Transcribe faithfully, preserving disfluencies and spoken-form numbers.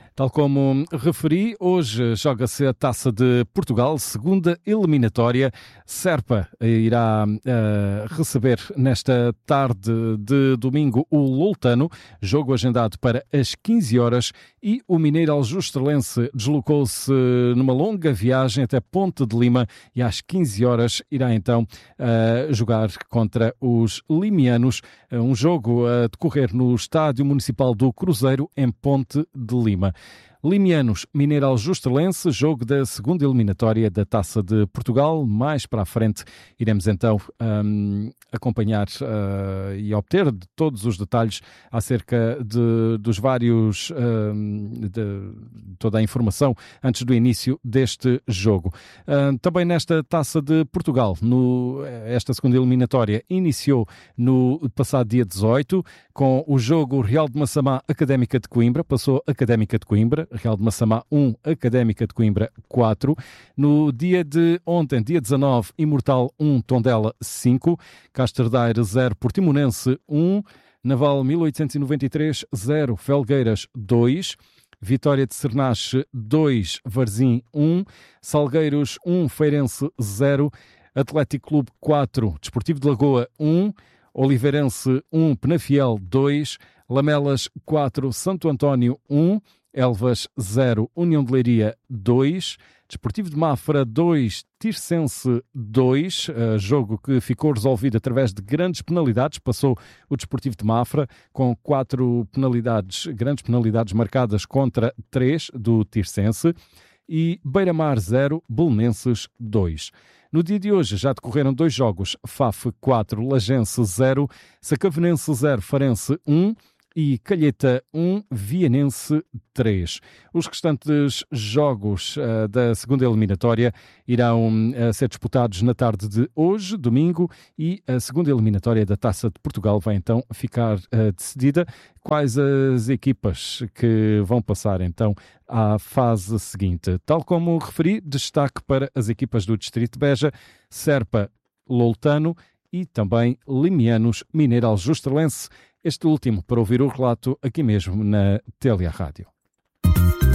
Tal como referi, hoje joga-se a Taça de Portugal, segunda eliminatória. Serpa irá uh, receber nesta tarde de domingo o Loutano, jogo agendado para as quinze horas, e o Mineiro Aljustreleense deslocou-se numa longa viagem até Ponte de Lima e às quinze horas irá então uh, jogar contra os limianos, um jogo a decorrer no Estádio Municipal do Cruzeiro, em Ponte de Lima. Limianos, Mineiro Aljustreleense, jogo da segunda eliminatória da Taça de Portugal. Mais para a frente iremos então um, acompanhar uh, e obter todos os detalhes acerca de, dos vários, um, de toda a informação antes do início deste jogo. Uh, também nesta Taça de Portugal, no, esta segunda eliminatória iniciou no passado dia dezoito com o jogo Real de Massamá Académica de Coimbra, passou Académica de Coimbra, Real de Massamá um, Académica de Coimbra quatro. No dia de ontem, dia dezanove, Imortal um, Tondela cinco, Casteldaire zero, Portimonense um, Naval mil oitocentos e noventa e três zero, Felgueiras dois, Vitória de Cernache dois, Varzim um, Salgueiros um, Feirense zero, Atlético Clube quatro, Desportivo de Lagoa um, Oliveirense um, Penafiel dois, Lamelas quatro, Santo António um, Elvas zero, União de Leiria dois, Desportivo de Mafra dois, Tirsense dois, uh, jogo que ficou resolvido através de grandes penalidades. Passou o Desportivo de Mafra com quatro penalidades, grandes penalidades marcadas contra três do Tirsense. E Beira-Mar zero, Belenenses dois. No dia de hoje já decorreram dois jogos, F A F quatro, Lagense zero, Sacavenense zero, Farense um e Calheta um, Vianense três. Os restantes jogos uh, da segunda eliminatória irão uh, ser disputados na tarde de hoje, domingo, e a segunda eliminatória da Taça de Portugal vai então ficar uh, decidida. Quais as equipas que vão passar então à fase seguinte? Tal como referi, destaque para as equipas do Distrito de Beja, Serpa, Loutano e também Limianos, Mineiro Aljustreleense. Este último para ouvir o relato aqui mesmo na Télia Rádio.